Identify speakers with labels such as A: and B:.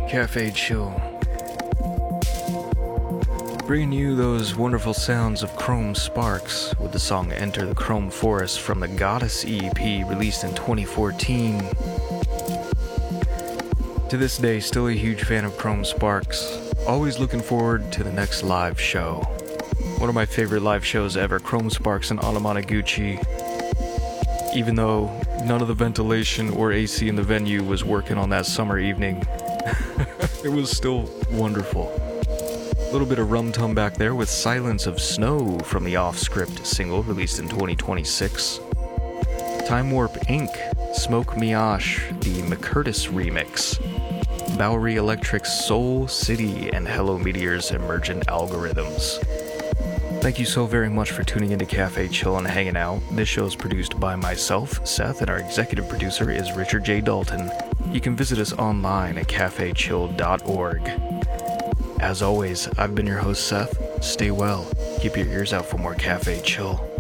A: Cafe Chill. Bringing you those wonderful sounds of Chrome Sparks with the song Enter the Chrome Forest from the Goddess EP released in 2014. To this day, still a huge fan of Chrome Sparks. Always looking forward to the next live show. One of my favorite live shows ever, Chrome Sparks and Anamanaguchi. Even though none of the ventilation or AC in the venue was working on that summer evening, it was still wonderful. A little bit of rum tum back there with Silence of Snow from the Off-Script single released in 2026. Time Warp Inc., Smoke Miash, the McCurtis remix. Bowery Electric's Soul City and Hello Meteor's Emergent Algorithms. Thank you so very much for tuning into Cafe Chill and hanging out. This show is produced by myself, Seth, and our executive producer is Richard J. Dalton. You can visit us online at cafechill.org. As always, I've been your host, Seth. Stay well. Keep your ears out for more Cafe Chill.